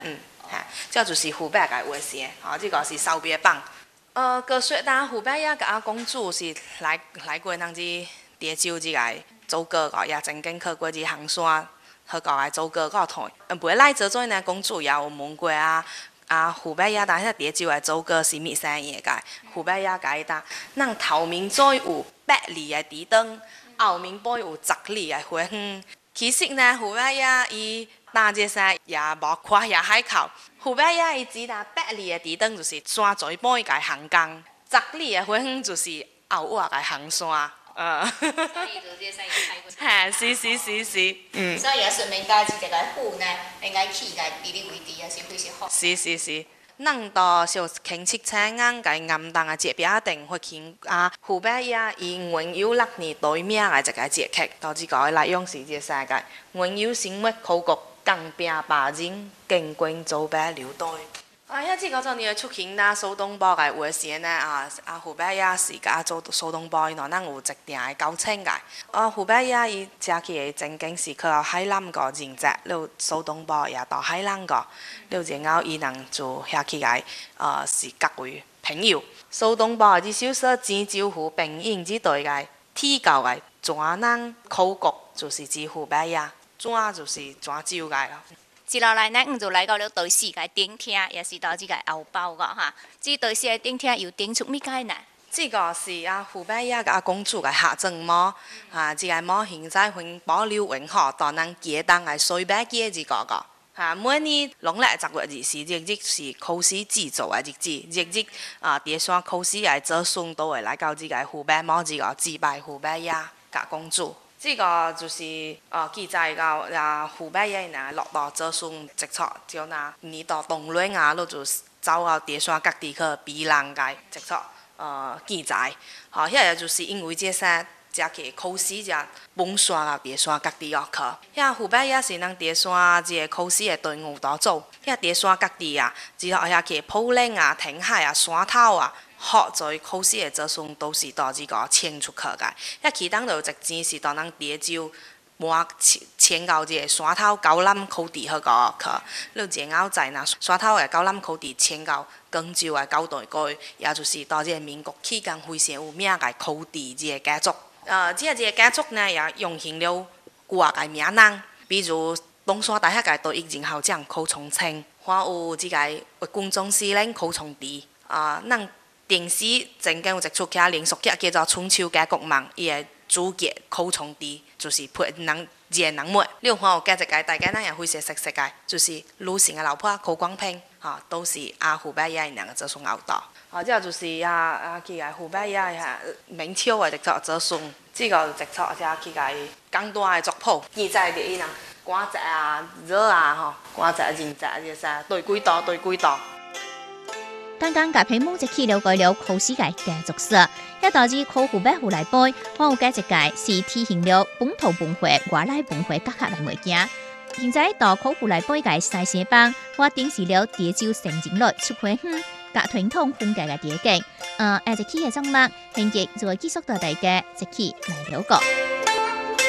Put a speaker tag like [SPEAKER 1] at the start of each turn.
[SPEAKER 1] 这就是湖北嘅话事，这个是烧别棒。个说当湖北呀，个公主是来过当之蝶州之个做歌个，也曾经去过之衡山，去个做歌个台。袂来做做呢公主也有问过湖北呀，但係蝶州嘅做歌是咩生意嘅？湖北呀嘅呾，咱頭面再有8里嘅地燈，後面背有10里嘅花園。其實呢，湖北呀伊大隻山也無跨也海口。湖北呀伊只打8里嘅地燈就是山最背嘅行江，10里嘅花園就是後畫嘅行山。
[SPEAKER 2] 所以做這生意開過。
[SPEAKER 1] 係，是。
[SPEAKER 2] 所以也順便介紹一個湖呢，應該起個地理位置也是非常好。
[SPEAKER 1] 是。咱到小輕七青啱嘅暗淡嘅節表定會見湖北呀，以原有6年對名嘅一個節氣，到這個來用是這世界原有生活考古更拼把人經過走白流帶。這個做你出現啦，蘇東坡嘅話事呢湖北呀是個做蘇東坡，原來咱有一定嘅交情嘅。湖北呀伊食起嘅正經是去到海南個人隻，了蘇東坡也到海南個，了然後伊人就遐起來是各位朋友。蘇東坡啲小說《剪招湖》並引之對嘅提教嘅專人考古就是指湖北呀，專就是專招嘅咯。
[SPEAKER 2] 接落來呢，就來到了第4個頂廳，也是到這個後包個哈。這第4個頂廳又頂出咩解呢？
[SPEAKER 1] 這個是湖北呀個公主嘅下葬墓，這個墓現在還保留完好，當咱記當係水白記這個每年農曆10月20日，日是考試製造嘅日子，第山考試係做送都會來到這個湖北墓這個祭拜湖北呀個公主。這個就是記載到湖北人呢落到做送直錯，就那你到東輪都就走到第山各地去比人嘅直錯記載。遐就是因為這些這個考試就蹦山到第山各地去。遐湖北也是咱第山這個考試嘅隊伍度做，遐第山各地之後遐去普寧停海山頭學在考試嘅做送都是到這個遷出去嘅，遐其當就直接是到咱蝶州搬遷到這個山頭高南考地去個去，了然後在那山頭嘅高南考地遷到廣州嘅高台區，也就是到這個民國期間非常有名嘅考地這個家族。這個家族呢也用現了掛嘅名人，比如東山大廈嘅都已經好像考從清，還有這個軍總司令考從地咱電視曾經有一出劇連續劇叫做《春秋家國夢》，伊個主角考從地就是配人人物。你有看有加一個大家咱也非常熟悉嘅，就是魯迅嘅老婆考廣平，都是湖北人兩個做送後代。這個就是去個湖北明朝嘅直作做送，這個直作就去個廣大嘅族譜，記載啲人官籍惹官籍人籍就是對幾道。
[SPEAKER 3] 剛剛甲屏幕就去了解了考試嘅家族史，也導致考湖北湖來背，還有解一解是體現了本土文化、外來文化結合嘅物件。現在到考湖來背嘅西西幫，我展示了蝶州城鎮內出花園、甲傳統風格嘅地景。一期嘅節目，現在就會繼續到大家一起來了解。